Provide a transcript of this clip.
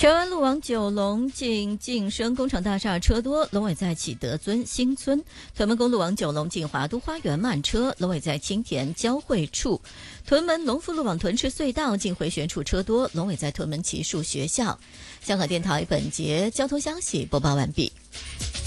台湾路往九龙进晋升工厂大厦车多，龙尾在启德尊新村；屯门公路往九龙进华都花园慢车，龙尾在青田交汇处；屯门隆福路往屯池隧道进回旋处车多，龙尾在屯门奇树学校。香港电台本节交通消息播报完毕。